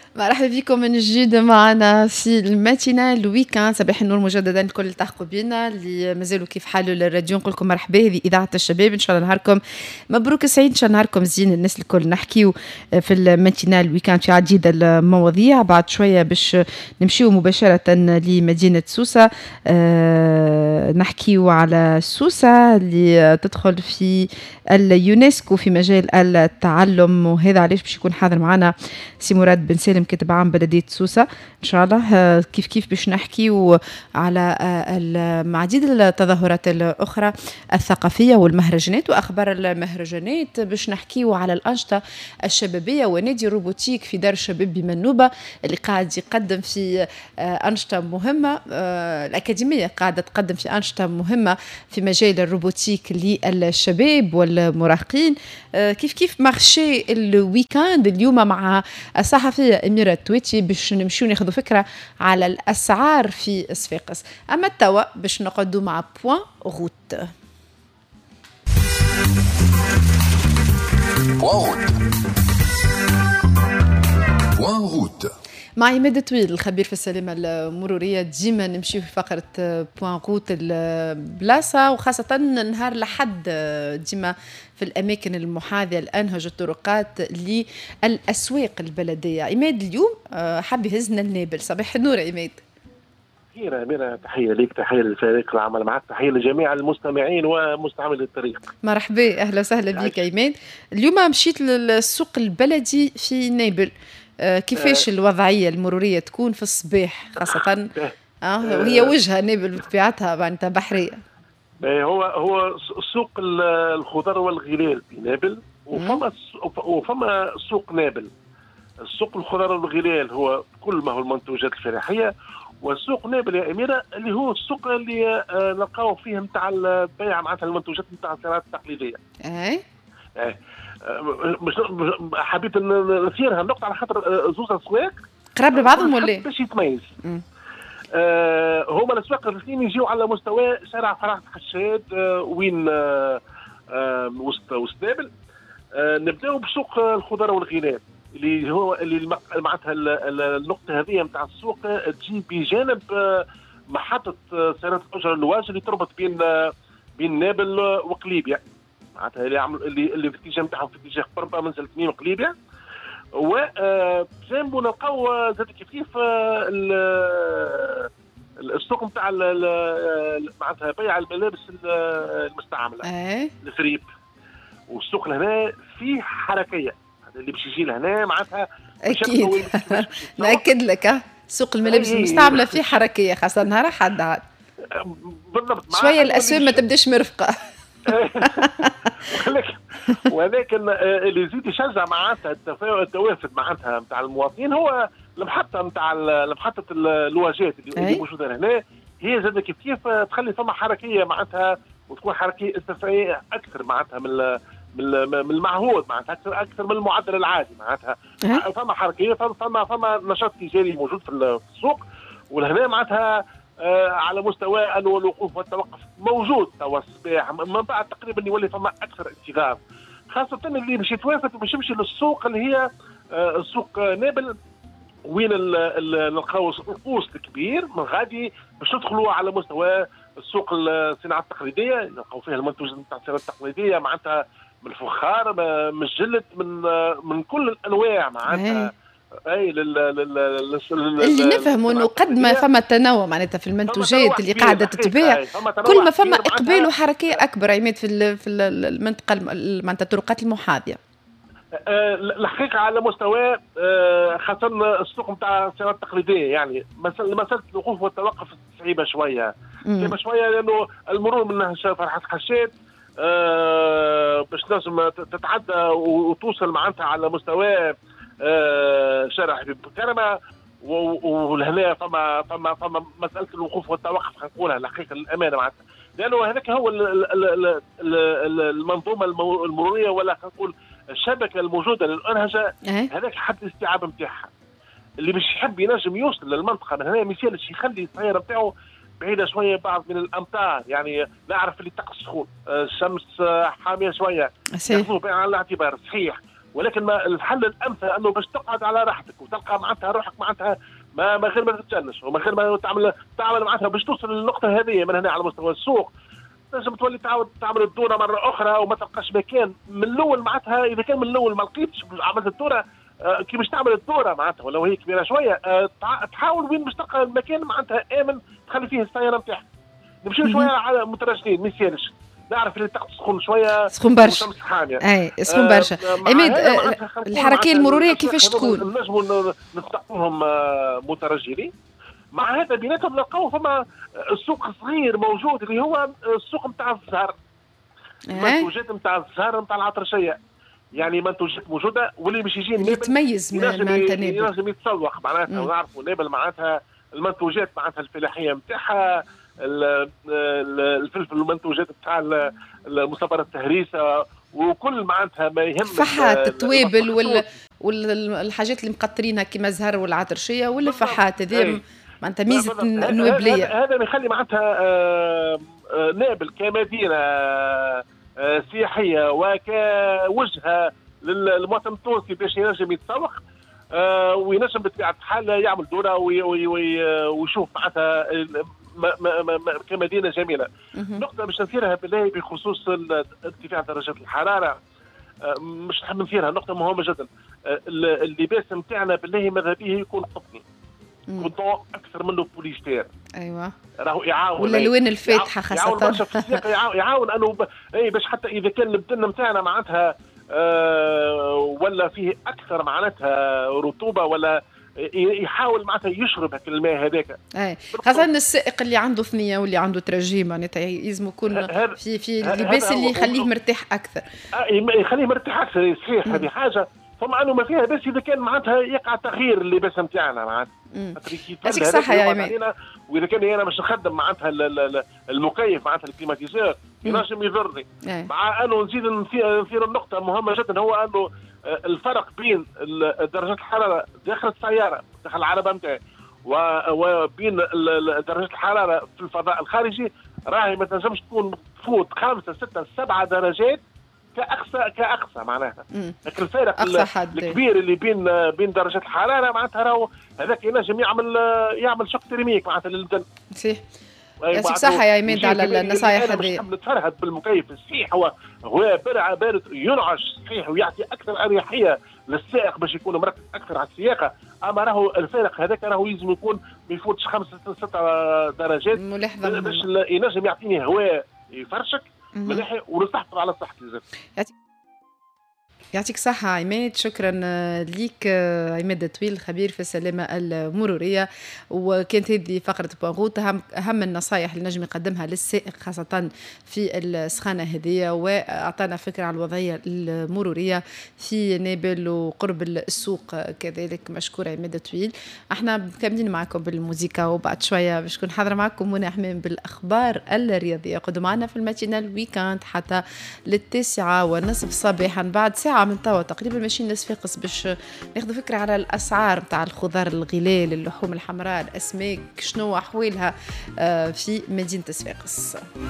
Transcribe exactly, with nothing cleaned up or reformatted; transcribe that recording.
مرحبا بكم من جديد معنا في الماتينال ويكاند. صباح النور مجددا لكل اللي تحقوا بينا، اللي مازالوا كيف حاله للراديو نقول لكم مرحبا. هذه اذاعه الشباب، ان شاء الله نهاركم مبروك سعيد، ان شاء الله نهاركم زين. الناس الكل نحكيو في الماتينال ويكاند في عديد المواضيع. بعد شويه باش نمشيو مباشره لمدينه سوسه، أه نحكيو على سوسه اللي تدخل في اليونسكو في مجال التعلم، وهذا علاش باش يكون حاضر معنا سي مراد بن سالم كاتب عام بلدية سوسة إن شاء الله. كيف كيف باش نحكي على عديد التظاهرات الأخرى الثقافية والمهرجانات وأخبار المهرجانات، باش نحكي على الأنشطة الشبابية ونادي روبوتيك في دار الشباب بمنوبة اللي قاعد يقدم في أنشطة مهمة. الأكاديمية قاعدة تقدم في أنشطة مهمة في مجال الروبوتيك للشباب والمراهقين. كيف كيف مارشي الويكاند اليوم مع الصحفية أميرة تويتي باش نمشيو ناخذوا فكرة على الأسعار في صفاقس. أما التوا باش نقعدوا مع بوان غوت. بوان غوت مع عماد طويل الخبير في السلامة المرورية. ديما نمشي في فقرة بوان غوت البلاصة، وخاصة نهار لحد ديما في الأماكن المحاذية لأنهج الطرقات للأسواق البلدية. عماد اليوم حاب يهزنا النابل. صباح النور عماد. خير أميرة، تحية لك، تحية للفريق العمل معك، تحية لجميع المستمعين ومستعملي الطريق. مرحبا، أهلا وسهلا بك عماد. اليوم مشيت للسوق البلدي في نابل، كيفاش آه الوضعية المرورية تكون في الصباح خاصة آه وهي وجهة نابل بطبيعتها معناتها بحرية؟ هو هو سوق الخضر والغلال في نابل، وفما وفما سوق نابل. السوق الخضر والغلال هو كل ما هو المنتوجات الفلاحية، وسوق نابل يا أميرة اللي هو السوق اللي نلقاو فيه نتاع البيع معناتها المنتوجات نتاع الزراعة التقليدية. اي اي مش حبيت نثيرها النقطة على خاطر زوز أسواق قراب لبعضهم ولا باش يتميز. آه هما الأسواق الاثنين يجيو على مستوى شارع فرح خشاد، آه وين آه آه وسط وسط نابل. آه نبداو بسوق الخضار والغلال اللي هو اللي معناتها النقطة هذه نتاع السوق تجي بجانب آه محطة سيارات الأجرة النواج اللي تربط بين آه بين نابل وقليبية، معناتها اللي عملوا اللي اللي في الاتجاه نتاعهم في اتجاه قربة منزل تميم وقليبية. وجنبه نلقاو زاد كيف كيف السوق نتاع معناتها بيع الملابس المستعمله الفريب. والسوق لهنا فيه حركيه، هذا اللي باش يجي لهنا معناتها اكيد ناكد لك اه سوق الملابس المستعمله فيه حركيه خاصه نهار حد عاد بالضبط. شويه الاسهم ما تبداش مرفقه ولكن ولكن اللي يزيد يشجع معناتها التوافد معناتها نتاع المواطنين هو المحطه نتاع محطه الواجهات اللي موجوده هنا. هي زاد كيف كيف تخلي فما حركيه معناتها، وتكون حركيه استثنائيه اكثر معناتها من من المعهود، معناتها اكثر اكثر من المعدل العادي. معناتها فما حركيه، فما فما نشاط تجاري موجود في السوق. ولهنا معناتها آه على مستوى انه الوقوف والتوقف موجود توا الصباح، من بعد تقريبا يولي فما اكثر انتظار، خاصه اللي باش يتوافد باش يمشي للسوق اللي هي آه سوق نابل وين نلقاو القوس الكبير. من غادي باش ندخلوا على مستوى السوق الصناعه التقليديه، نلقاو فيها المنتوجات نتاع الصناعه التقليديه معناتها من الفخار، من الجلد، من من كل الانواع معناتها. اي لل لل اللي نفهموا انه قد ما فما تنوع معناتها في المنتوجات اللي قاعده تتباع، كل ما فما اقبال وحركيه اكبر عماد في في المنطقه معناتها الطرقات المحاذيه. الحقيقه على مستوى خاصه السوق نتاع السيارات التقليديه، يعني مساله الوقوف والتوقف صعيبه شويه صعيبه شويه لانه المرور من فرحات خشاد أه باش لازم تتعدى وتوصل معناتها على مستوى أه شارع حبيب كرمه. ولهنا فما فما فما مساله الوقوف والتوقف نقولها الحقيقه للامانه معناتها، لانه هذاك هو المنظومه المروريه ولا نقول الشبكه الموجوده للانهجه، هذاك حد الاستيعاب نتاعها. اللي مش يحب ينجم يوصل للمنطقه من هنا ما يسالش يخلي السياره نتاعو بعيده شويه بعض من الامطار، يعني نعرف اللي طقس سخون، الشمس حاميه شويه، ياخذوه بعين الاعتبار صحيح. ولكن ما الحل الامثل انه باش تقعد على راحتك وتلقى معناتها روحك معناتها ما ما غير ما تتجنش وما غير ما تعمل تعمل معناتها باش توصل للنقطه هذه من هنا على مستوى السوق. لازم تولي تعاود تعمل الدوره مره اخرى وما تلقاش مكان من الاول معناتها. اذا كان من الاول ما لقيتش عملت الدوره آه كي باش تعمل الدوره معناتها ولو هي كبيره شويه آه تحاول وين باش تلقى المكان معناتها امن تخلي فيه السياره نتاعك. نمشيو شويه على مترجلين ما يسالش نعرف اللي تحت سخون شويه سخون برشا اي سخون برشا. عماد آه الحركيه المروريه كيفاش تكون؟ نجموا نستقبلهم آه مترجلين. مع هذا بيناتهم نلقاو فما السوق صغير موجود اللي هو السوق نتاع الزهر منتوجات نتاع الزهر نتاع العطرشيه. يعني منتوجات موجوده واللي باش يجي اللي يتميز معناتها ينجم يتسوق معناتها ونعرفوا نابل معناتها المنتوجات معناتها الفلاحيه نتاعها الفلفل والمنتوجات نتاع المصبرة التهريسه وكل معناتها ما يهم فحات التوابل وال والحاجات اللي مقطرينها كما زهر والعطرشيه والفحات هذه معناتها ميزه النوبليه. هذا يخلي معناتها نابل كمدينه سياحيه وكوجهه للمواطن التونسي باش ينجم يتسوق وينجم بطبيعه الحال يعمل دوره ويشوف معناتها كمدينه جميله. نقطه باش نثيرها بالله بخصوص ارتفاع درجات الحراره مش نحب نثيرها نقطه مهمه جدا. اللباس نتاعنا بالله ماذا به يكون قطني كوطون اكثر منه بوليستير. ايوه راهو يعاون ولا الالوان الفاتحه خاصه يعاون برشا في السياق يعاون انه ب... اي باش حتى اذا كان البدن نتاعنا معناتها آه ولا فيه اكثر معناتها رطوبه ولا يحاول معناتها يشرب هاك الماء هذاك. اي خاصه السائق اللي عنده ثنيه واللي عنده ترجي معناتها لازم يكون في في اللباس اللي يخليه مرتاح اكثر. يخليه مرتاح اكثر صحيح هذه حاجه. فما انه ما فيها بس اذا كان معناتها يقع تغيير اللباس نتاعنا معناتها. يعطيك صحه يا عماد. واذا كان انا باش نخدم معناتها المكيف معناتها الكليماتيزور ينجم يضرني. مع انه نزيد نثير النقطه مهمه جدا هو انه الفرق بين درجات الحراره داخل السياره داخل العربه نتاعي وبين درجات الحراره في الفضاء الخارجي راهي ما تنجمش تكون تفوت خمسه سته سبعه درجات كاقصى كاقصى معناها. لكن الفارق الكبير اللي بين بين درجات الحراره معناتها راهو هذاك ينجم يعمل يعمل شق ترميك معناتها للبدن. صحيح. يعطيك صحه يا عماد على النصائح هذه. نتفرهد بالمكيف الصحيح هو هو برع بارد ينعش صحيح ويعطي اكثر اريحيه للسائق باش يكون مركز اكثر على السياقه. اما راهو الفارق هذاك راهو يلزم يكون ما يفوتش خمسه سته درجات باش ينجم يعطيني هواء يفرشك مليح ونستحفظ على صحتي زاد. يعطيك صحة عماد. شكرا ليك عماد طويل خبير في السلامة المرورية. وكانت هذه فقرة بوغوت أهم, أهم النصائح اللي نجم يقدمها للسائق خاصة في السخانة هذه وأعطانا فكرة على الوضعية المرورية في نابل وقرب السوق كذلك. مشكور عماد طويل. احنا مكملين معكم بالموسيقى وبعد شوية باش نكون حاضرة معكم منى حمام بالأخبار الرياضية. قدوا معنا في الماتينال ويكاند حتى للتاسعة ونصف صباحا. بعد ساعة من توا تقريبا ماشيين لصفاقس باش ناخذ فكره على الاسعار نتاع الخضار الغلال اللحوم الحمراء الاسماك شنو احوالها في مدينه صفاقس.